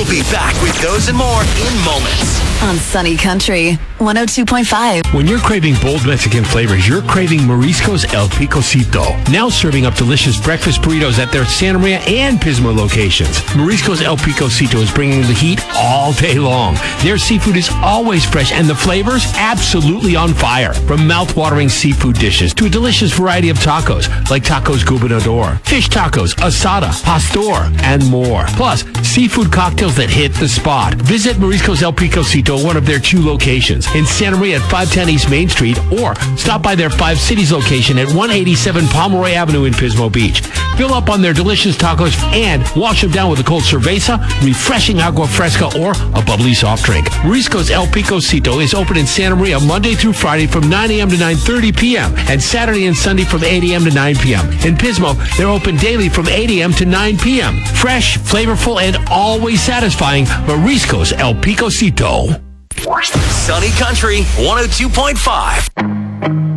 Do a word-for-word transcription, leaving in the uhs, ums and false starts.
We'll be back with those and more in moments. On Sunny Country, one oh two point five. When you're craving bold Mexican flavors, you're craving Marisco's El Picocito. Now serving up delicious breakfast burritos at their Santa Maria and Pismo locations. Marisco's El Picocito is bringing the heat all day long. Their seafood is always fresh and the flavors absolutely on fire. From mouth-watering seafood dishes to a delicious variety of tacos like tacos gobernador, fish tacos, asada, pastor, and more. Plus, seafood cocktails that hit the spot. Visit Marisco's El Picocito, one of their two locations, in Santa Maria at five ten East Main Street, or stop by their Five Cities location at one eighty-seven Pomeroy Avenue in Pismo Beach. Fill up on their delicious tacos and wash them down with a cold cerveza, refreshing agua fresca, or a bubbly soft drink. Marisco's El Picocito is open in Santa Maria Monday through Friday from nine a.m. to nine thirty p.m. and Saturday and Sunday from eight a.m. to nine p.m. In Pismo, they're open daily from eight a.m. to nine p.m. Fresh, flavorful, and always satisfying. Marisco's El Picocito. Sunny Country one oh two point five.